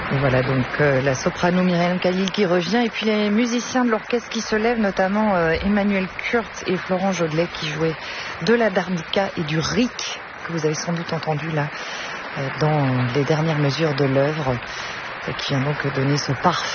Et voilà donc la soprano Myriam Khalil qui revient et puis les musiciens de l'orchestre qui se lèvent, notamment Emmanuel Kurt et Florent Jodelet qui jouaient de la darbika et du riq que vous avez sans doute entendu là dans les dernières mesures de l'œuvre qui vient donc donner ce parfum